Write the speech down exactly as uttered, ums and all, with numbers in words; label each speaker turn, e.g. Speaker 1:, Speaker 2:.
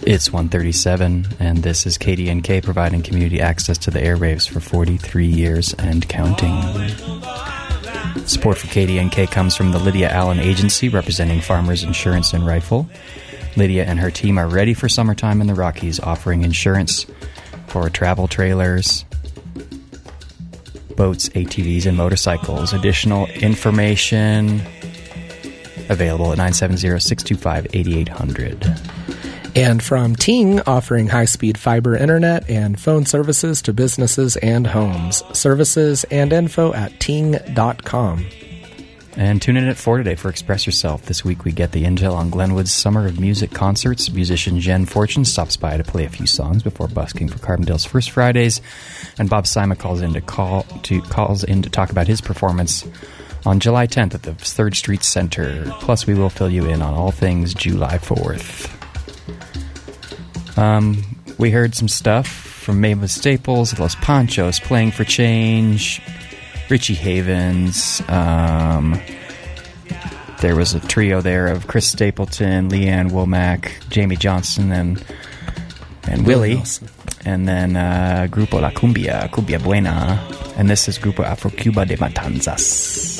Speaker 1: It's one thirty-seven, and this is K D N K providing community access to the airwaves for forty-three years and counting. Support for K D N K comes from the Lydia Allen Agency, representing Farmers Insurance and Rifle. Lydia and her team are ready for summertime in the Rockies, offering insurance for travel trailers, boats, A T Vs, and motorcycles. Additional information available at nine seven zero, six two five, eight eight zero zero.
Speaker 2: And from Ting, offering high-speed fiber internet and phone services to businesses and homes. Services and info at ting dot com.
Speaker 1: And tune in at four today for Express Yourself. This week we get the intel on Glenwood's Summer of Music concerts. Musician Jen Fortune stops by to play a few songs before busking for Carbondale's First Fridays. And Bob Simon calls in to call to calls in to talk about his performance on July tenth at the third Street Center. Plus, we will fill you in on all things July fourth. Um, we heard some stuff from Mavis Staples, Los Panchos, Playing for Change, Richie Havens. Um, there was a trio there of Chris Stapleton, Leanne Womack, Jamie Johnson, and and Willie. Wilson. And then uh, Grupo La Cumbia, Cumbia Buena. And this is Grupo Afro Cuba de Matanzas.